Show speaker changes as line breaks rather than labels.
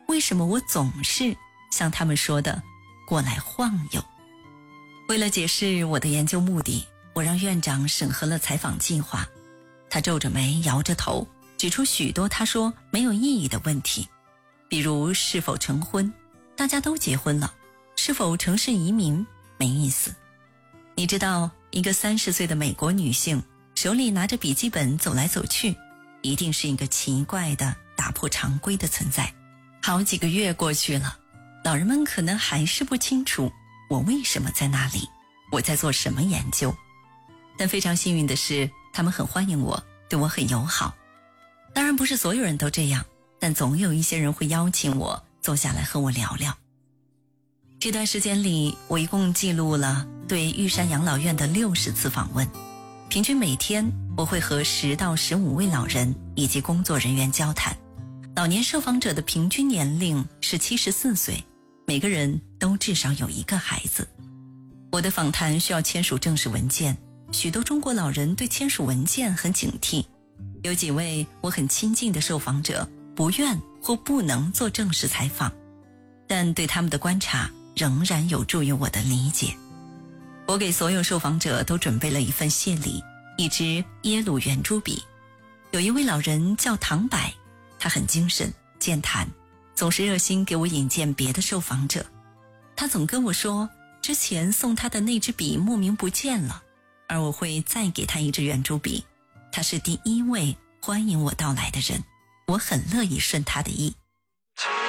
为什么我总是像他们说的过来晃悠。为了解释我的研究目的，我让院长审核了采访计划。他皱着眉摇着头，指出许多他说没有意义的问题，比如是否成婚，大家都结婚了，是否城市移民，没意思。你知道一个30岁的美国女性手里拿着笔记本走来走去，一定是一个奇怪的打破常规的存在。好几个月过去了，老人们可能还是不清楚我为什么在那里，我在做什么研究。但非常幸运的是，他们很欢迎我，对我很友好。当然不是所有人都这样，但总有一些人会邀请我坐下来和我聊聊。这段时间里，我一共记录了对玉山养老院的60次访问，平均每天我会和10到15位老人以及工作人员交谈。老年受访者的平均年龄是74岁，每个人都至少有一个孩子。我的访谈需要签署正式文件，许多中国老人对签署文件很警惕，有几位我很亲近的受访者不愿或不能做正式采访，但对他们的观察仍然有助于我的理解。我给所有受访者都准备了一份谢礼，一支耶鲁圆珠笔。有一位老人叫唐柏，他很精神健谈，总是热心给我引荐别的受访者。他总跟我说，之前送他的那支笔莫名不见了，而我会再给他一支圆珠笔。他是第一位欢迎我到来的人，我很乐意顺他的意。